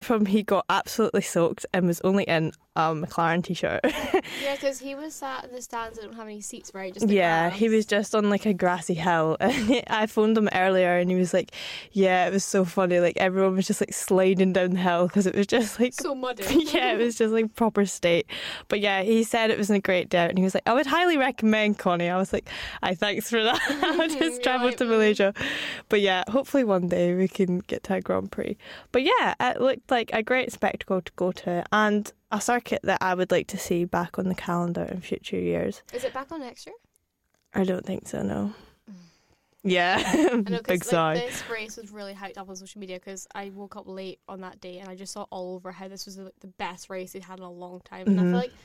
from he got absolutely soaked and was only in a McLaren t-shirt. Yeah, because he was sat in the stands that don't have any seats, right? Just the Yeah, grass. he was just on like a grassy hill. And I phoned him earlier and he was like, yeah, it was so funny. Like everyone was just like sliding down the hill because it was just like... So muddy. Yeah, it was just like proper state. But yeah, he said it was a great day out and he was like, I would highly recommend, Connie. I was like, thanks for that. I just travelled to Malaysia. But yeah, hopefully one day we can get to a Grand Prix. But yeah, it looked like a great spectacle to go to and a circuit that I would like to see back on the calendar in future years. Is it back on next year? I don't think so, no. Yeah, I know, big sigh. This race was really hyped up on social media because I woke up late on that day and I just saw all over how this was the best race they'd had in a long time. And I feel like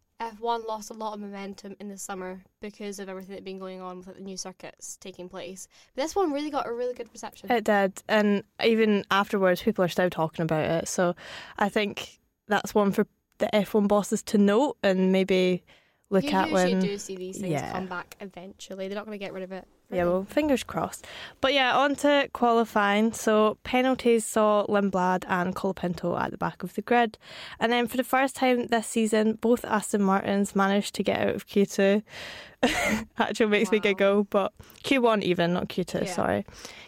F1 lost a lot of momentum in the summer because of everything that had been going on with the new circuits taking place. But this one really got a really good reception. It did, and even afterwards people are still talking about it. So I think that's one for the F1 bosses to note and maybe look at when... You usually do see these things come back eventually. They're not going to get rid of it. Yeah, well, fingers crossed. But yeah, on to qualifying. So penalties saw Lindblad and Colapinto at the back of the grid. And then for the first time this season, both Aston Martins managed to get out of Q2. Actually makes me giggle, but Q1 even, not Q2, sorry.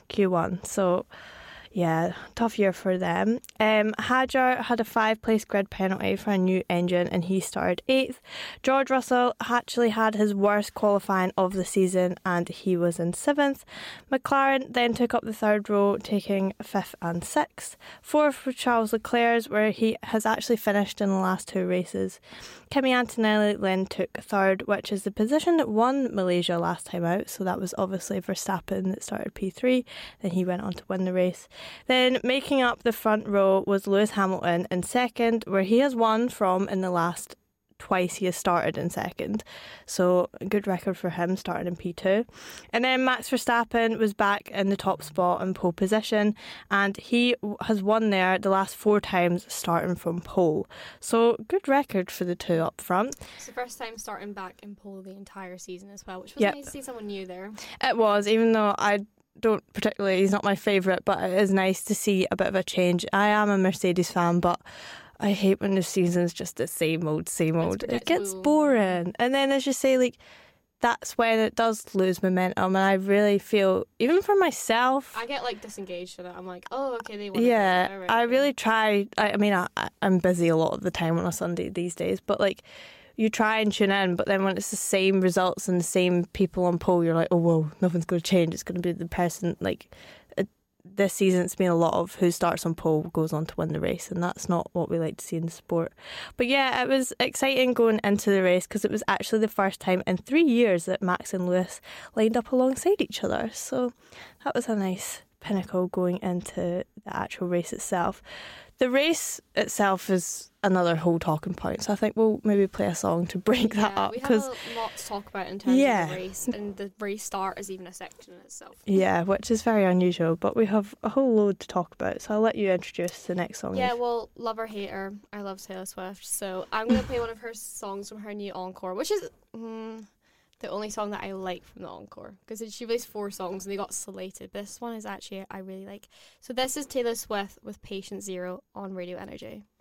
Q1. So... yeah, tough year for them. Hadjar had a 5-place grid penalty for a new engine and he started 8th. George Russell actually had his worst qualifying of the season and he was in 7th. McLaren then took up the 3rd row, taking 5th and 6th. 4th for Charles Leclerc's, where he has actually finished in the last 2 races. Kimi Antonelli then took 3rd, which is the position that won Malaysia last time out, so that was obviously Verstappen that started P3, then he went on to win the race. Then making up the front row was Lewis Hamilton in 2nd, where he has won from in the last twice he has started in 2nd. So a good record for him starting in P2. And then Max Verstappen was back in the top spot in pole position and he has won there the last 4 times starting from pole. So good record for the two up front. It's the first time starting back in pole the entire season as well, which was nice to see someone new there. It was, even though I don't particularly, he's not my favourite, but it is nice to see a bit of a change. I am a Mercedes fan, but I hate when the season's just the same old. It gets boring. And then as you say, like, that's when it does lose momentum. And I really feel, even for myself... I get, like, disengaged in it. I'm like, oh, okay, they won. Yeah, right. I really try. I mean, I'm busy a lot of the time on a Sunday these days, but, like, you try and tune in, but then when it's the same results and the same people on pole, you're like, oh, whoa, nothing's going to change. It's going to be the person, like... This season it's been a lot of who starts on pole goes on to win the race, and that's not what we like to see in the sport. But yeah, it was exciting going into the race because it was actually the first time in 3 years that Max and Lewis lined up alongside each other. So that was a nice pinnacle going into the actual race itself. The race itself is another whole talking point, so I think we'll maybe play a song to break that up. We have a lot to talk about in terms of the race, and the race start is even a section in itself. Yeah, which is very unusual, but we have a whole load to talk about, so I'll let you introduce the next song. Yeah, well, love or hate her, I love Taylor Swift, so I'm going to play one of her songs from her new Encore, which is the only song that I like from the Encore, because she released 4 songs and they got slated. This one is actually I really like. So this is Taylor Swift with Patient Zero on Radio Energy.